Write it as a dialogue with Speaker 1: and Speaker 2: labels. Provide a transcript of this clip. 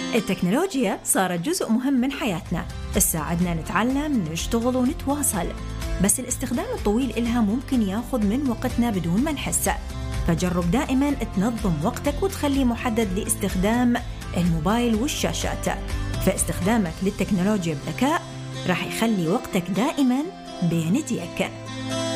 Speaker 1: التكنولوجيا صارت جزء مهم من حياتنا، تساعدنا نتعلم، نشتغل ونتواصل، بس الاستخدام الطويل إلها ممكن ياخذ من وقتنا بدون ما نحس. فجرب دائما تنظم وقتك وتخلي محدد لاستخدام الموبايل والشاشات. فاستخدامك للتكنولوجيا بذكاء راح يخلي وقتك دائما بين يديك.